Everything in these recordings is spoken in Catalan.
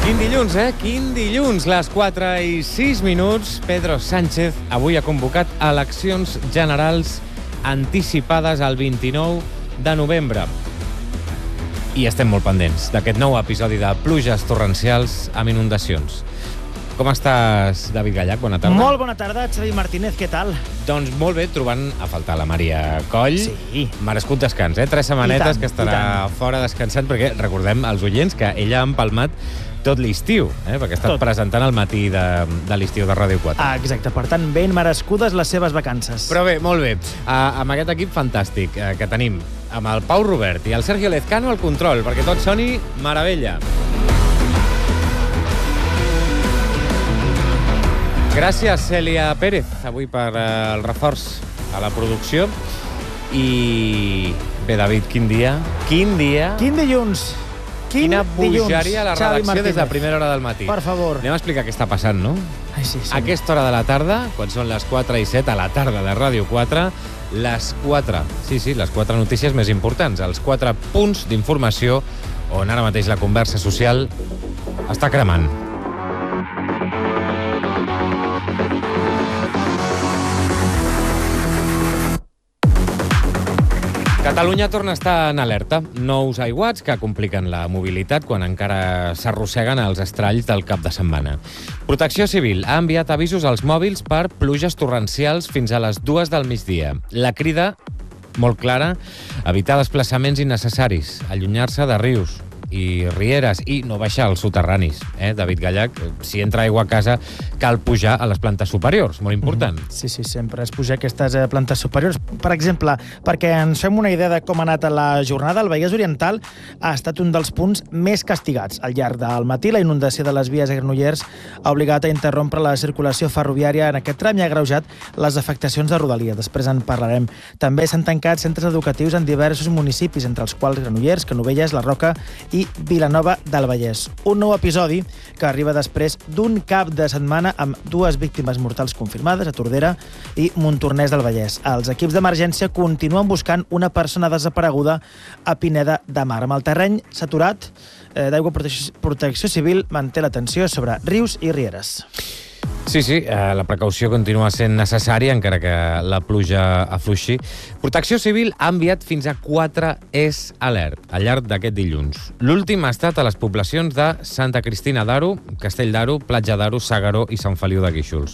Quin dilluns, Quin dilluns, les 4:06. Pedro Sánchez avui ha convocat eleccions generals anticipades al 29 de novembre. I estem molt pendents d'aquest nou episodi de pluges torrencials amb inundacions. Com estàs, David Gallach? Bona tarda. Molt bona tarda, Xavi Martínez, què tal? Doncs molt bé, trobant a faltar la Maria Coll. Sí. Merescut descans, 3 setmanetes que estarà fora descansant, perquè recordem als oients que ella ha empalmat tot l'estiu, perquè ha estat presentant al matí de l'estiu de Ràdio 4. Exacte, per tant, ben merescudes les seves vacances. Però bé, molt bé. Amb aquest equip fantàstic que tenim, amb el Pau Robert i el Sergio Lezcano al control, perquè tot soni meravella. Gràcies, Cèlia Pérez, avui per el reforç a la producció. I bé, David, quin dia? Quin dilluns? Quina bogeria a la redacció des de primera hora del matí. Per favor. Anem a explicar què està passant, no? Ai, sí. A aquesta hora de la tarda, quan són les 4:07 a la tarda de Ràdio 4, les 4 notícies més importants, els 4 punts d'informació on ara mateix la conversa social està cremant. Catalunya torna a estar en alerta. Nous aiguats que compliquen la mobilitat quan encara s'arrosseguen els estralls del cap de setmana. Protecció Civil ha enviat avisos als mòbils per pluges torrencials fins a les 2 del migdia. La crida, molt clara, evitar desplaçaments innecessaris, allunyar-se de rius i rieres i no baixar als soterranis. David Gallach, si entra aigua a casa, cal pujar a les plantes superiors, molt important. Sí, sempre és pujar a aquestes plantes superiors. Per exemple, perquè ens fem una idea de com ha anat la jornada, el Vallès Oriental ha estat un dels punts més castigats. Al llarg del matí, la inundació de les vies a Granollers ha obligat a interrompre la circulació ferroviària en aquest tram i ha agreujat les afectacions de Rodalia. Després en parlarem. També s'han tancat centres educatius en diversos municipis, entre els quals Granollers, Canovelles, La Roca i Vilanova del Vallès. Un nou episodi que arriba després d'un cap de setmana amb 2 víctimes mortals confirmades a Tordera i Montornès del Vallès. Els equips d'emergència continuen buscant una persona desapareguda a Pineda de Mar. Amb el terreny saturat d'aigua, Protecció Civil manté l'atenció sobre rius i rieres. Sí, la precaució continua sent necessària, encara que la pluja afluixi. Protecció Civil ha enviat fins a 4 ES alert al llarg d'aquest dilluns. L'últim ha estat a les poblacions de Santa Cristina d'Aro, Castell d'Aro, Platja d'Aro, S'Agaró i Sant Feliu de Guíxols.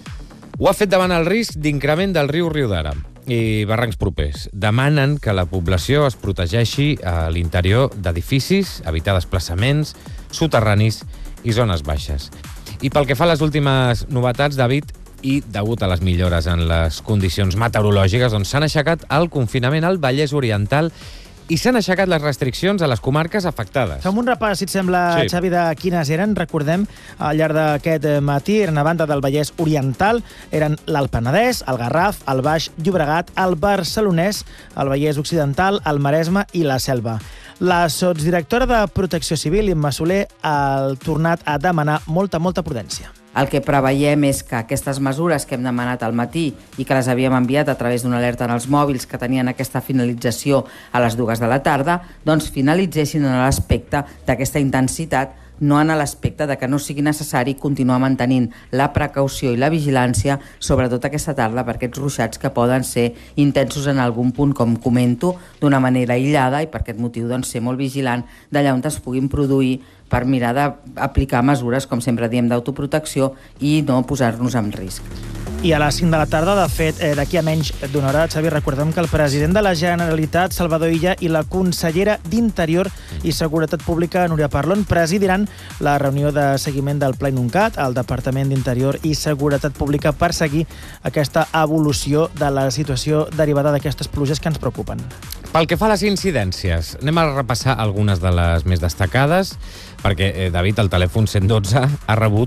Ho ha fet davant el risc d'increment del riu Riudaura i barrancs propers. Demanen que la població es protegeixi a l'interior d'edificis, evitar desplaçaments, soterranis i zones baixes. I pel que fa a les últimes novetats, David, i degut a les millores en les condicions meteorològiques, doncs s'han aixecat el confinament al Vallès Oriental i s'han aixecat les restriccions a les comarques afectades. Fem un repàs, si et sembla, sí. Xavi, de quines eren. Recordem, al llarg d'aquest matí, eren a banda del Vallès Oriental, eren l'Alt Penedès, el Garraf, el Baix Llobregat, el Barcelonès, el Vallès Occidental, el Maresme i la Selva. La sotsdirectora de Protecció Civil, Imma Soler, ha tornat a demanar molta prudència. El que preveiem és que aquestes mesures que hem demanat al matí i que les havíem enviat a través d'una alerta en els mòbils que tenien aquesta finalització a les 2 de la tarda, doncs finalitzessin en l'aspecte d'aquesta intensitat, no en l'aspecte de que no sigui necessari continuar mantenint la precaució i la vigilància, sobretot aquesta tarda, per aquests ruixats que poden ser intensos en algun punt, com comento, d'una manera aïllada, i per aquest motiu doncs, ser molt vigilant d'allà on es puguin produir per mirar d'aplicar mesures, com sempre diem, d'autoprotecció i no posar-nos en risc. I a les 5 de la tarda, de fet, d'aquí a menys d'una hora, Xavi, recordem que el president de la Generalitat, Salvador Illa, i la consellera d'Interior i Seguretat Pública, Núria Parlon, presidiran la reunió de seguiment del Pla Inuncat al Departament d'Interior i Seguretat Pública per seguir aquesta evolució de la situació derivada d'aquestes pluges que ens preocupen. Pel que fa a les incidències, anem a repassar algunes de les més destacades, perquè, David, el telèfon 112 ha rebut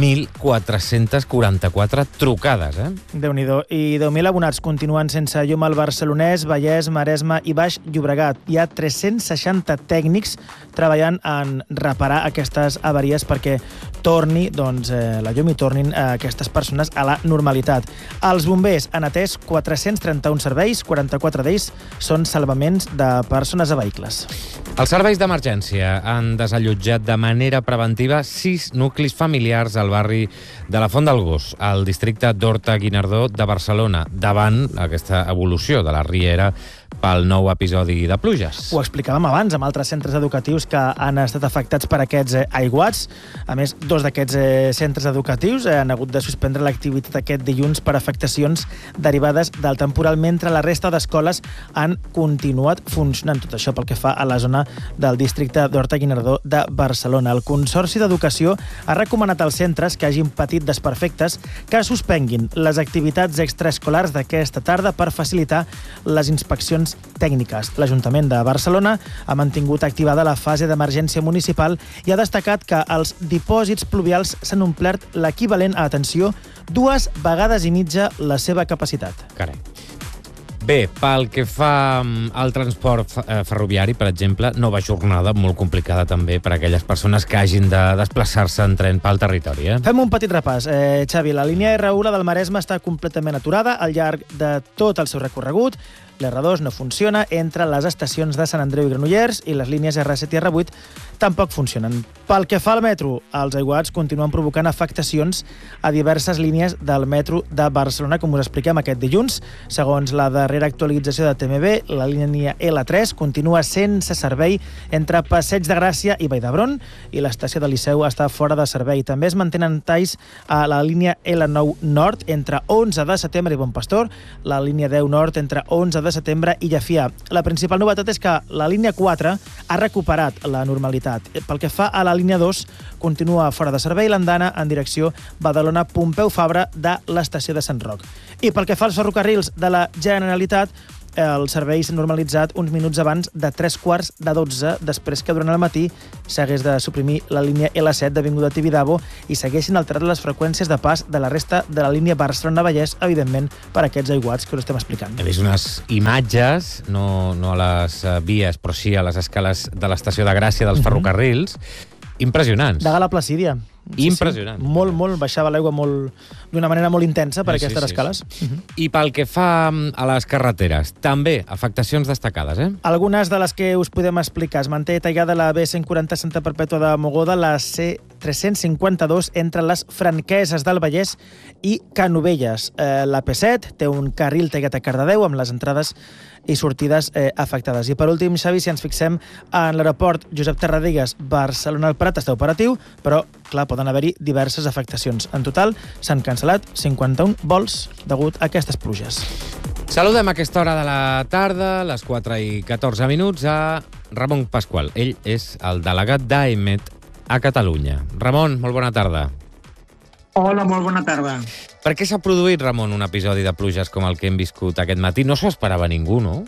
1.444 trucades, Déu-n'hi-do. I 10.000 abonats continuen sense llum al Barcelonès, Vallès, Maresme i Baix Llobregat. Hi ha 360 tècnics treballant en reparar aquestes avaries perquè torni la llum i tornin aquestes persones a la normalitat. Els bombers han atès 431 serveis, 44 d'ells són salvaments salvaments de persones a vehicles. Els serveis d'emergència han desallotjat de manera preventiva 6 nuclis familiars al barri de la Font del Gos, al districte d'Horta-Guinardó de Barcelona, davant aquesta evolució de la riera pel nou episodi de pluges. Ho explicàvem abans amb altres centres educatius que han estat afectats per aquests aiguats. A més, 2 d'aquests centres educatius han hagut de suspendre l'activitat aquest dilluns per afectacions derivades del temporal, mentre la resta d'escoles han continuat funcionant. Tot això pel que fa a la zona del districte d'Horta-Guinardó de Barcelona. El Consorci d'Educació ha recomanat als centres que hagin patit desperfectes que suspenguin les activitats extraescolars d'aquesta tarda per facilitar les inspeccions tècniques. L'Ajuntament de Barcelona ha mantingut activada la fase d'emergència municipal i ha destacat que els dipòsits pluvials s'han omplert l'equivalent a, atenció, 2 vegades i mitja la seva capacitat. Carai. Bé, pel que fa al transport ferroviari, per exemple, nova jornada molt complicada també per a aquelles persones que hagin de desplaçar-se en tren pel territori. Fem un petit repàs. Xavi, la línia R1 del Maresme està completament aturada al llarg de tot el seu recorregut. L'R2 no funciona entre les estacions de Sant Andreu i Granollers i les línies R7 i R8 tampoc funcionen. Pel que fa al metro, els aiguats continuen provocant afectacions a diverses línies del metro de Barcelona, com us expliquem aquest dilluns. Segons la darrera actualització de TMB, la línia L3 continua sense servei entre Passeig de Gràcia i Vall d'Hebron i l'estació de Liceu està fora de servei. També es mantenen talls a la línia L9 Nord entre 11 de setembre i Bon Pastor, la línia 10 Nord entre 11 de setembre i Llefià. La principal novetat és que la línia 4 ha recuperat la normalitat. Pel que fa a la línia 2, continua fora de servei l'andana en direcció Badalona-Pompeu Fabra de l'estació de Sant Roc. I pel que fa als ferrocarrils de la Generalitat, el servei s'ha normalitzat uns minuts abans de 11:45, després que durant el matí s'hagués de suprimir la línia L7 d'Avinguda Tibidabo i s'haguessin alterat les freqüències de pas de la resta de la línia Barcelona-Vallès, evidentment, per aquests aiguats que us estem explicant. He vist unes imatges, no a les vies, però sí a les escales de l'estació de Gràcia dels ferrocarrils, impressionants. De Gala Placídia. Impressionant. Sí. Molt, baixava l'aigua d'una manera molt intensa per aquestes escales. Sí. I pel que fa a les carreteres, també afectacions destacades, Algunes de les que us podem explicar. Es manté tallada la B140 Santa Perpètua de Mogoda, la C352 entre les Franqueses del Vallès i Canovelles. La P7 té un carril tallat a Cardedeu amb les entrades i sortides afectades. I per últim, Xavi, si ens fixem en l'aeroport Josep Tarradellas Barcelona al Prat està operatiu, però, clar, poden haver-hi diverses afectacions. En total, s'han cancel·lat 51 vols degut a aquestes pluges. Saludem a aquesta hora de la tarda, les 4:14 minuts, a Ramon Pasqual. Ell és el delegat d'AEMET a Catalunya. Ramon, molt bona tarda. Hola, molt bona tarda. Per què s'ha produït, Ramon, un episodi de pluges com el que hem viscut aquest matí? No s'ho esperava ningú, no?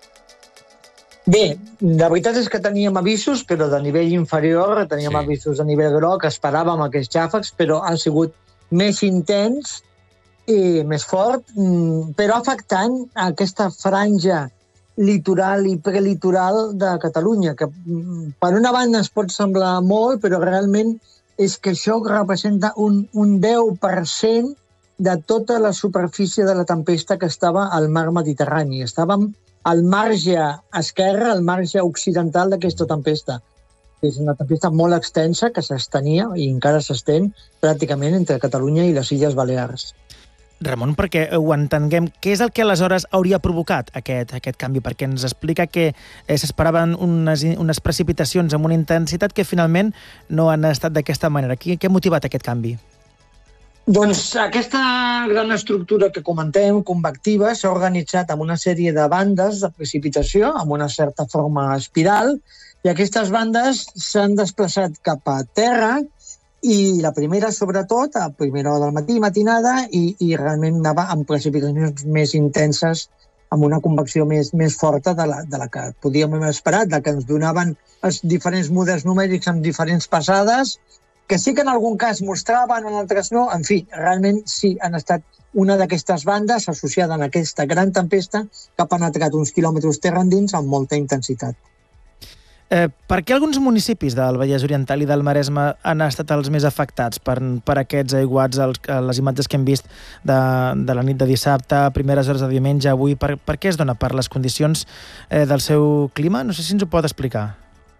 Bé, la veritat és que teníem avisos, però de nivell inferior, teníem avisos a nivell groc, esperàvem aquests xàfecs, però ha sigut més intens i més fort, però afectant aquesta franja litoral i prelitoral de Catalunya, que per una banda es pot semblar molt, però realment és que això representa un 10% de tota la superfície de la tempesta que estava al mar Mediterrani. Estàvem al marge esquerre, al marge occidental d'aquesta tempesta. És una tempesta molt extensa que s'estenia i encara s'estén pràcticament entre Catalunya i les Illes Balears. Ramon, perquè ho entenguem, què és el que aleshores hauria provocat aquest canvi? Perquè ens explica que s'esperaven unes precipitacions amb una intensitat que finalment no han estat d'aquesta manera. Què ha motivat aquest canvi? Doncs aquesta gran estructura que comentem, convectiva, s'ha organitzat amb una sèrie de bandes de precipitació, amb una certa forma espiral, i aquestes bandes s'han desplaçat cap a terra, i la primera, sobretot, a primera hora del matí, matinada, i realment anava amb precipitacions més intenses, amb una convecció més forta de la que podíem haver esperat, de que ens donaven els diferents models numèrics amb diferents passades, que sí que en algun cas mostraven, en altres no. En fi, realment sí, han estat una d'aquestes bandes associada a aquesta gran tempesta que ha penetrat uns quilòmetres terra endins amb molta intensitat. Per què alguns municipis del Vallès Oriental i del Maresme han estat els més afectats per aquests aiguats, les imatges que hem vist de la nit de dissabte, primeres hores de diumenge, avui? Per què es dona? Per les condicions del seu clima? No sé si ens ho pot explicar.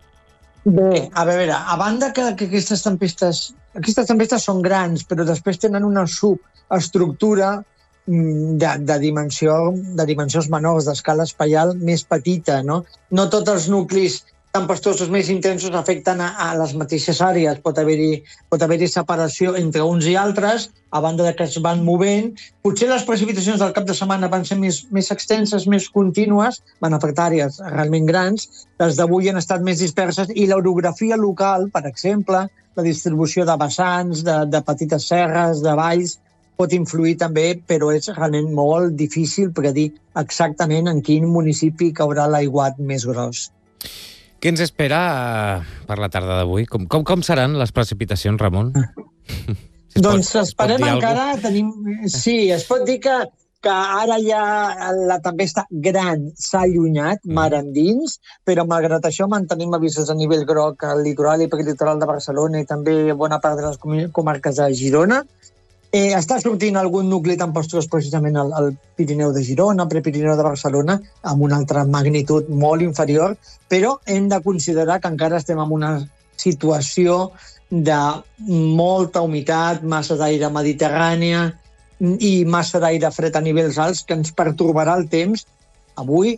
Bé, a veure, a banda que aquestes tempestes són grans, però després tenen una subestructura de dimensions menors, d'escala espaial més petita, no? No tots els nuclis tempestuosos més intensos afecten a les mateixes àrees. Pot haver-hi separació entre uns i altres, a banda de que es van movent. Potser les precipitacions del cap de setmana van ser més extenses, més contínues, van afectar àrees realment grans. Les d'avui han estat més disperses i l'orografia local, per exemple, la distribució de vessants, de petites serres, de valls, pot influir també, però és realment molt difícil predir exactament en quin municipi caurà l'aiguat més gros. Què ens espera per la tarda d'avui? Com seran les precipitacions, Ramon? Doncs esperem encara... Sí, es pot dir que ara ja la tempesta gran s'ha allunyat, mar endins, però malgrat això mantenim avisos a nivell groc al litoral i peritoral de Barcelona i també bona part de les comarques de Girona. Està sortint algun nucli tempestuós precisament al Pirineu de Girona, Prepirineu de Barcelona, amb una altra magnitud molt inferior, però hem de considerar que encara estem en una situació de molta humitat, massa d'aire mediterrània i massa d'aire fred a nivells alts que ens pertorbarà el temps. Avui,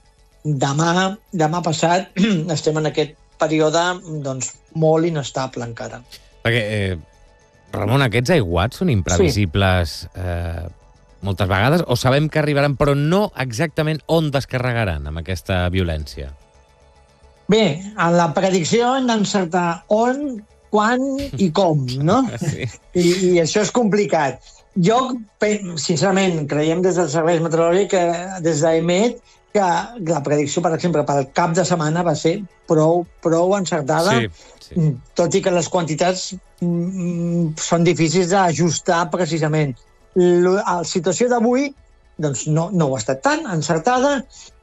demà passat, estem en aquest període molt inestable encara. Perquè... Ramon, aquests aiguats són imprevisibles moltes vegades o sabem que arribaran però no exactament on descarregaran amb aquesta violència? Bé, a la predicció hem d'encertar on, quan i com, no? Sí. I això és complicat. Jo, sincerament, creiem des dels serveis meteorològics, des d'EMET, que la predicció, per exemple, pel cap de setmana va ser prou encertada, sí. Tot i que les quantitats són difícils d'ajustar precisament. La situació d'avui no ho ha estat tan encertada